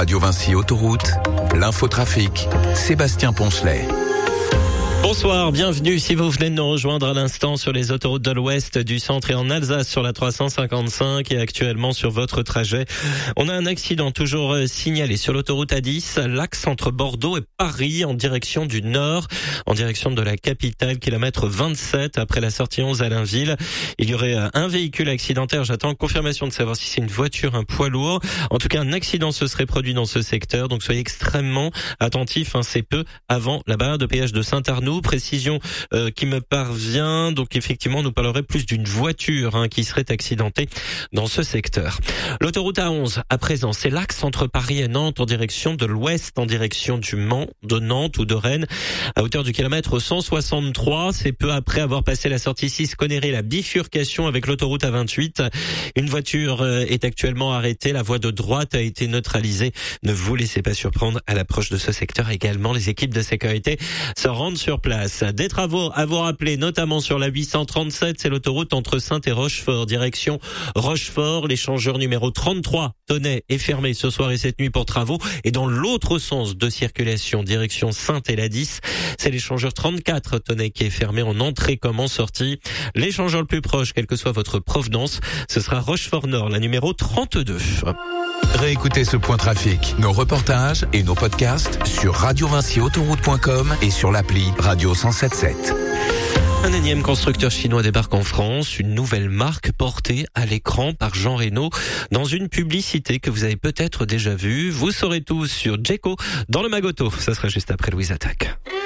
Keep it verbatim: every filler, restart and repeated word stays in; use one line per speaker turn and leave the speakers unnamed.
Radio Vinci Autoroute, l'infotrafic, Sébastien Poncelet.
Bonsoir, bienvenue si vous venez de nous rejoindre à l'instant sur les autoroutes de l'Ouest, du centre et en Alsace sur la trois cent cinquante-cinq et actuellement sur votre trajet. On a un accident toujours signalé sur l'autoroute A dix, l'axe entre Bordeaux et Paris en direction du nord, en direction de la capitale, kilomètre vingt-sept après la sortie onze à Allainville. Il y aurait un véhicule accidentaire, j'attends confirmation de savoir si c'est une voiture, un poids lourd. En tout cas, un accident se serait produit dans ce secteur, donc soyez extrêmement attentifs, hein, c'est peu avant la barrière de péage de Saint-Arnoux. Précision euh, qui me parvient, donc effectivement on nous parlerait plus d'une voiture hein, qui serait accidentée dans ce secteur. L'autoroute A onze à présent, c'est l'axe entre Paris et Nantes en direction de l'ouest, en direction du Mans, de Nantes ou de Rennes, à hauteur du kilomètre cent soixante-trois. C'est peu après avoir passé la sortie six Connery, la bifurcation avec l'autoroute A vingt-huit. Une voiture euh, est actuellement arrêtée, la voie de droite a été neutralisée. Ne vous laissez pas surprendre à l'approche de ce secteur également. Les équipes de sécurité se rendent sur place. Des travaux à vous rappeler, notamment sur la huit cent trente-sept, c'est l'autoroute entre Saintes et Rochefort, direction Rochefort. L'échangeur numéro trente-trois, Tonnet, est fermé ce soir et cette nuit pour travaux. Et dans l'autre sens de circulation, direction Saintes et la dix, c'est l'échangeur trente-quatre, Tonnet, qui est fermé en entrée comme en sortie. L'échangeur le plus proche, quelle que soit votre provenance, ce sera Rochefort Nord, la numéro trente-deux.
Réécoutez ce point trafic, nos reportages et nos podcasts sur radio vinci autoroute point com et sur l'appli Radio cent soixante-dix-sept.
Un énième constructeur chinois débarque en France, une nouvelle marque portée à l'écran par Jean Reno dans une publicité que vous avez peut-être déjà vue. Vous saurez tout sur Djeco dans le Magoto. Ça sera juste après Louise Attaque.